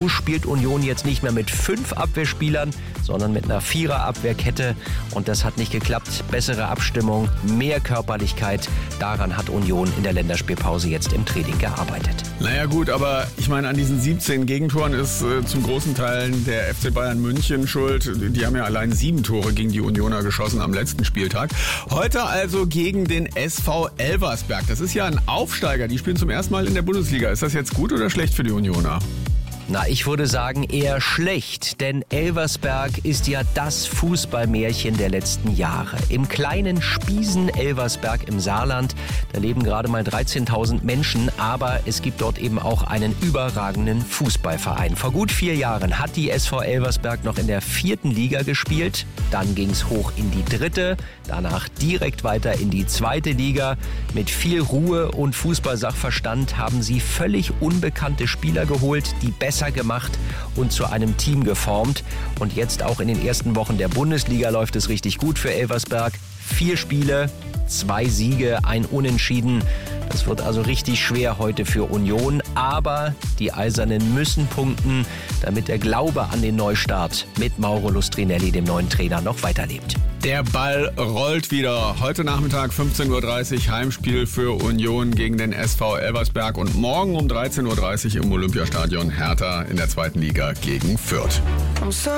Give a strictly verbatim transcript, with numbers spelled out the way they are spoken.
Deswegen spielt Union jetzt nicht mehr mit fünf Abwehrspielern, sondern mit einer Vierer-Abwehrkette. Und das hat nicht geklappt. Bessere Abstimmung, mehr Körperlichkeit. Daran hat Union in der Länderspielpause jetzt im Training gearbeitet. Naja gut, aber ich meine, an diesen siebzehn Gegentoren ist äh, zum großen Teil der F C Bayern München schuld. Die haben ja allein sieben Tore gegen die Unioner geschossen am letzten Spieltag. Heute also gegen den S V Elversberg. Das ist ja ein Aufsteiger. Die spielen zum ersten Mal in der Bundesliga. Ist das jetzt gut oder schlecht für die Unioner? Na, ich würde sagen eher schlecht, denn Elversberg ist ja das Fußballmärchen der letzten Jahre. Im kleinen Spiesen Elversberg im Saarland, da leben gerade mal dreizehntausend Menschen, aber es gibt dort eben auch einen überragenden Fußballverein. Vor gut vier Jahren hat die S V Elversberg noch in der vierten Liga gespielt, dann ging's hoch in die dritte, danach direkt weiter in die zweite Liga. Mit viel Ruhe und Fußballsachverstand haben sie völlig unbekannte Spieler geholt, die besser gemacht und zu einem Team geformt. Und jetzt auch in den ersten Wochen der Bundesliga läuft es richtig gut für Elversberg. Vier Spiele, zwei Siege, ein Unentschieden. Das wird also richtig schwer heute für Union. Aber die Eisernen müssen punkten, damit der Glaube an den Neustart mit Mauro Lustrinelli, dem neuen Trainer, noch weiterlebt. Der Ball rollt wieder. Heute Nachmittag fünfzehn Uhr dreißig Heimspiel für Union gegen den S V Elversberg und morgen um dreizehn Uhr dreißig im Olympiastadion Hertha in der zweiten Liga gegen Fürth.